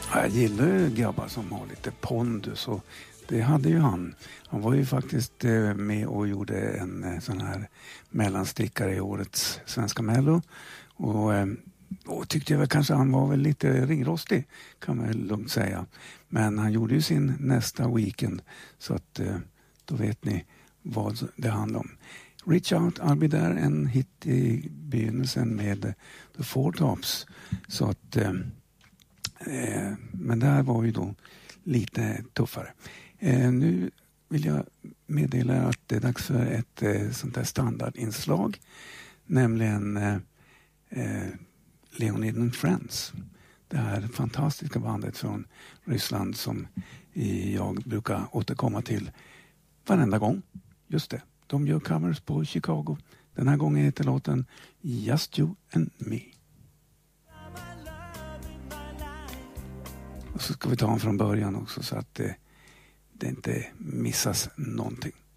Jag gillar ju grabbar som har lite pondus och det hade ju han. Han var ju faktiskt med och gjorde en sån här mellanstickare i årets Svenska Mello. Och tyckte jag väl kanske han var väl lite ringrostig, kan man väl lugnt säga. Men han gjorde ju sin nästa weekend, så att då vet ni vad det handlar om. Reach Out, I'll Be There, en hit i begynnelsen med The Four Tops. Så att, men det här var ju då lite tuffare. Nu vill jag meddela att det är dags för ett sånt här standardinslag, nämligen Leonid and Friends. Det här fantastiska bandet från Ryssland som jag brukar återkomma till varenda gång. Just det, de gör covers på Chicago. Den här gången heter låten Just You and Me. Och så ska vi ta den från början också så att det inte missas någonting.